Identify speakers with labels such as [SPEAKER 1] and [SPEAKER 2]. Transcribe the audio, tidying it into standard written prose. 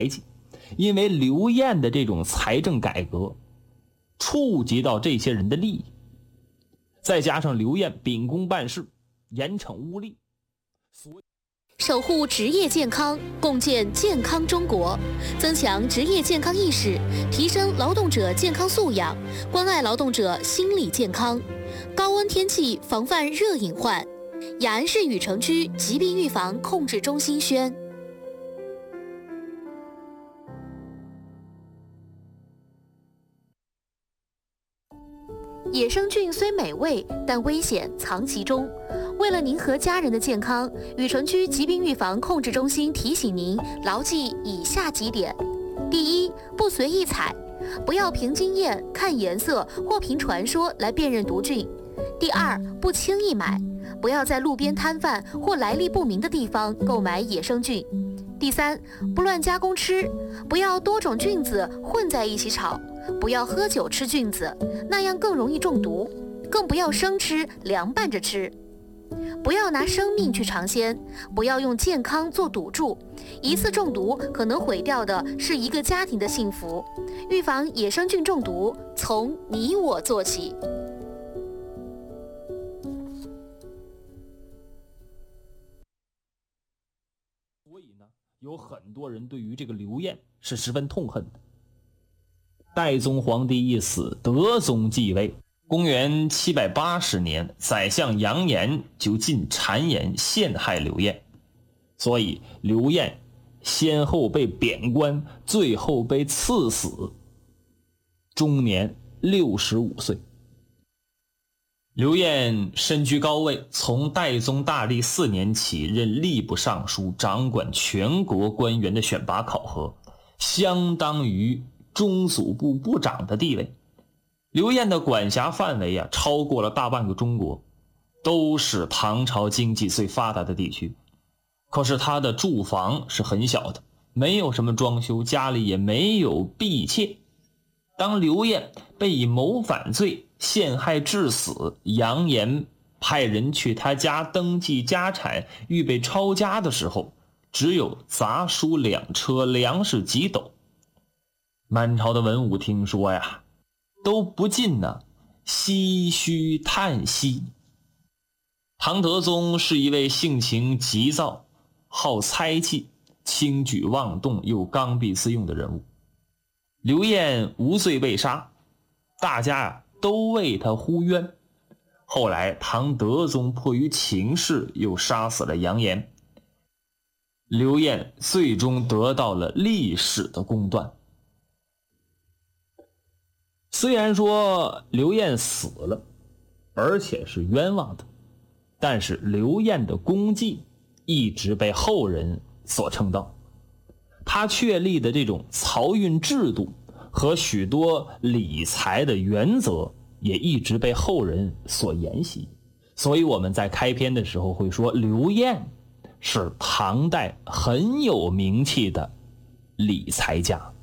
[SPEAKER 1] 气。因为刘晏的这种财政改革触及到这些人的利益，再加上刘晏秉公办事，严惩污吏，
[SPEAKER 2] 守护职业健康，共建健康中国，增强职业健康意识，提升劳动者健康素养，关爱劳动者心理健康。高温天气防范热隐患。雅安市禹城区疾病预防控制中心宣。野生菌虽美味，但危险藏其中。为了您和家人的健康，禹城区疾病预防控制中心提醒您牢记以下几点：第一，不随意采，不要凭经验、看颜色或凭传说来辨认毒菌；第二，不轻易买，不要在路边摊贩或来历不明的地方购买野生菌；第三，不乱加工吃，不要多种菌子混在一起炒，不要喝酒吃菌子，那样更容易中毒，更不要生吃、凉拌着吃。不要拿生命去尝鲜，不要用健康做赌注，一次中毒可能毁掉的是一个家庭的幸福。预防野生菌中毒，从你我做起。
[SPEAKER 1] 所以呢，有很多人对于这个刘晏是十分痛恨的。代宗皇帝一死，德宗继位。公元780年，宰相杨炎就进谗言陷害刘晏，所以刘晏先后被贬官，最后被赐死，终年65岁。刘晏身居高位，从代宗大历4年起任吏部尚书，掌管全国官员的选拔考核，相当于中组部部长的地位。刘晏的管辖范围超过了大半个中国，都是唐朝经济最发达的地区。可是他的住房是很小的，没有什么装修，家里也没有婢妾。当刘晏被以谋反罪陷害致死，杨炎派人去他家登记家产，预备抄家的时候，只有杂书2车，粮食几斗。满朝的文武听说都不禁唏嘘叹息。唐德宗是一位性情急躁、好猜忌、轻举妄动又刚愎自用的人物。刘晏无罪被杀，大家都为他呼冤。后来唐德宗迫于情势，又杀死了杨炎。刘晏最终得到了历史的公断。虽然说刘晏死了，而且是冤枉的，但是刘晏的功绩一直被后人所称道。他确立的这种漕运制度和许多理财的原则也一直被后人所沿袭。所以我们在开篇的时候会说，刘晏是唐代很有名气的理财家。